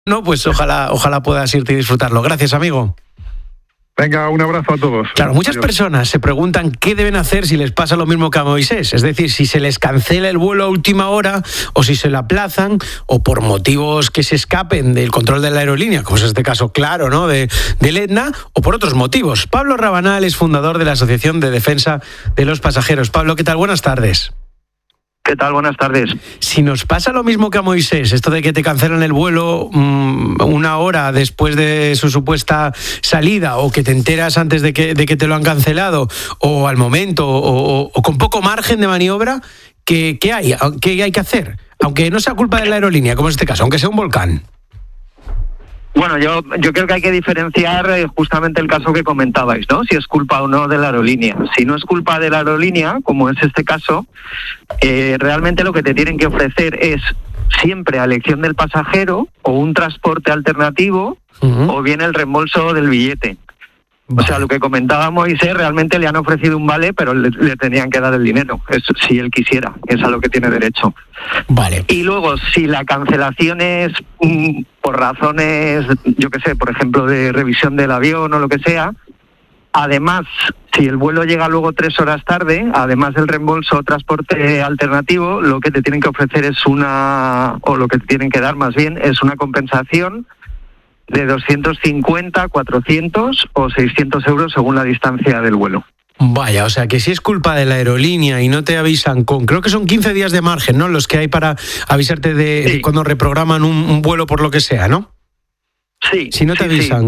No, pues ojalá puedas irte y disfrutarlo. Gracias, amigo. Venga, un abrazo a todos. Claro, muchas Adiós. personas se preguntan qué deben hacer si les pasa lo mismo que a Moisés. Es decir, si se les cancela el vuelo a última hora o si se lo aplazan o por motivos que se escapen del control de la aerolínea, como es este caso claro, ¿no?, del Etna, o por otros motivos. Pablo Rabanal es fundador de la Asociación de Defensa de los Pasajeros. Pablo, ¿qué tal? Buenas tardes. ¿Qué tal? Buenas tardes. Si nos pasa lo mismo que a Moisés, esto de que te cancelan el vuelo una hora después de su supuesta salida, o que te enteras antes de que te lo han cancelado, o al momento, o con poco margen de maniobra, ¿qué hay que hacer? Aunque no sea culpa de la aerolínea, como en este caso, aunque sea un volcán. Bueno, yo creo que hay que diferenciar justamente el caso que comentabais, ¿no? Si es culpa o no de la aerolínea. Si no es culpa de la aerolínea, como es este caso, realmente lo que te tienen que ofrecer es siempre a elección del pasajero o un transporte alternativo o bien el reembolso del billete. O sea, lo que comentaba Moisés, realmente le han ofrecido un vale, pero le tenían que dar el dinero, eso, si él quisiera, es a lo que tiene derecho. Vale. Y luego, si la cancelación es por razones, yo qué sé, por ejemplo, de revisión del avión o lo que sea, además, si el vuelo llega luego 3 horas tarde, además del reembolso o transporte alternativo, lo que te tienen que ofrecer es lo que te tienen que dar más bien, es una compensación de 250, 400 o 600 euros según la distancia del vuelo. Vaya, o sea que si es culpa de la aerolínea y no te avisan creo que son 15 días de margen, ¿no?, los que hay para avisarte de cuando reprograman un vuelo por lo que sea, ¿no? Sí. Si no te avisan,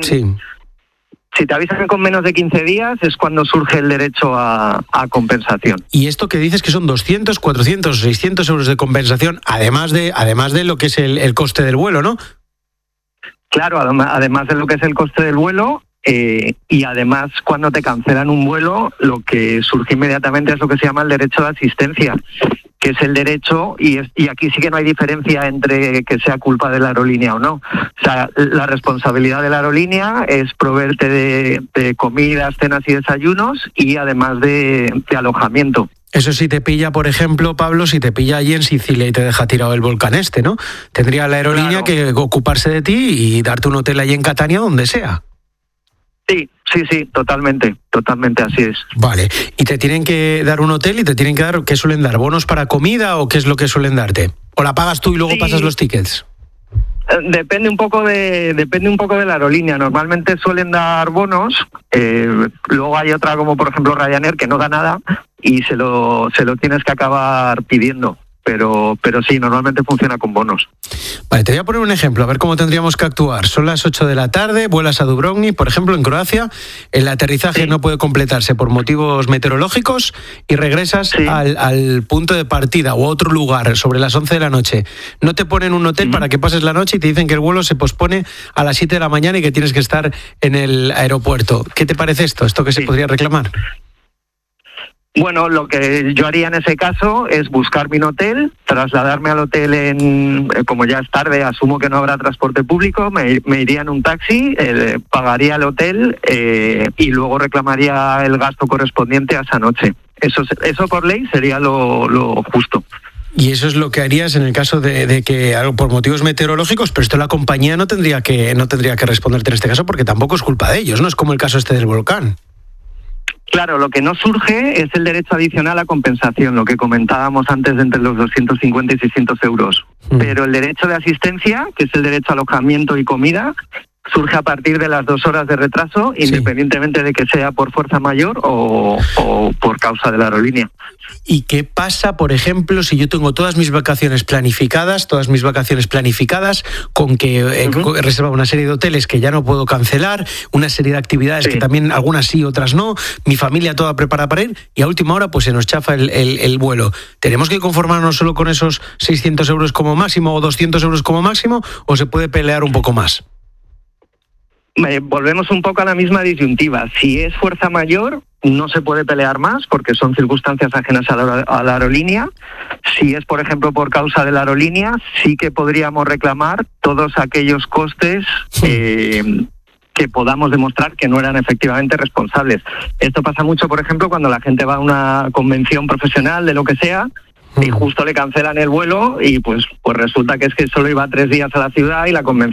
Si te avisan con menos de 15 días es cuando surge el derecho a compensación. Y esto que dices que son 200, 400, 600 euros de compensación, además de lo que es el coste del vuelo, ¿no? Claro, además de lo que es el coste del vuelo, y además cuando te cancelan un vuelo, lo que surge inmediatamente es lo que se llama el derecho de asistencia, que es el derecho, y aquí sí que no hay diferencia entre que sea culpa de la aerolínea o no. O sea, la responsabilidad de la aerolínea es proveerte de comidas, cenas y desayunos, y además de alojamiento. Eso si te pilla, por ejemplo, Pablo, si te pilla allí en Sicilia y te deja tirado el volcán ¿no? Tendría la aerolínea que ocuparse de ti y darte un hotel allí en Catania, donde sea. Sí, totalmente así es. Vale, y te tienen que dar un hotel y te tienen que dar, ¿qué suelen dar? ¿Bonos para comida o qué es lo que suelen darte? ¿O la pagas tú y luego pasas los tickets? Depende un poco de la aerolínea. Normalmente suelen dar bonos, luego hay otra como por ejemplo Ryanair que no da nada y se lo tienes que acabar pidiendo. Pero sí, normalmente funciona con bonos. Vale, te voy a poner un ejemplo, a ver cómo tendríamos que actuar. Son las 8 de la tarde, vuelas a Dubrovnik, por ejemplo, en Croacia. El aterrizaje no puede completarse por motivos meteorológicos y regresas al punto de partida o a otro lugar sobre las 11 de la noche. No te ponen un hotel para que pases la noche y te dicen que el vuelo se pospone a las 7 de la mañana y que tienes que estar en el aeropuerto. ¿Qué te parece esto? ¿Esto que se podría reclamar? Bueno, lo que yo haría en ese caso es buscar mi hotel, trasladarme al hotel como ya es tarde, asumo que no habrá transporte público, me iría en un taxi, pagaría el hotel y luego reclamaría el gasto correspondiente a esa noche. Eso por ley sería lo justo. Y eso es lo que harías en el caso de que algo por motivos meteorológicos, pero esto la compañía no tendría que responderte en este caso porque tampoco es culpa de ellos, ¿no? Es como el caso este del volcán. Claro, lo que no surge es el derecho adicional a compensación, lo que comentábamos antes de entre los 250 y 600 euros. Pero el derecho de asistencia, que es el derecho a alojamiento y comida, surge a partir de las 2 horas de retraso, independientemente de que sea por fuerza mayor o por causa de la aerolínea. ¿Y qué pasa, por ejemplo, si yo tengo todas mis vacaciones planificadas, con que he reservado una serie de hoteles que ya no puedo cancelar, una serie de actividades que también algunas sí, otras no, mi familia toda preparada para ir y a última hora pues se nos chafa el vuelo? ¿Tenemos que conformarnos solo con esos 600 euros como máximo o 200 euros como máximo o se puede pelear un poco más? Volvemos un poco a la misma disyuntiva. Si es fuerza mayor, no se puede pelear más porque son circunstancias ajenas a la aerolínea. Si es, por ejemplo, por causa de la aerolínea, sí que podríamos reclamar todos aquellos costes que podamos demostrar que no eran efectivamente responsables. Esto pasa mucho, por ejemplo, cuando la gente va a una convención profesional de lo que sea Y justo le cancelan el vuelo y pues resulta que es que solo iba 3 días a la ciudad y la convención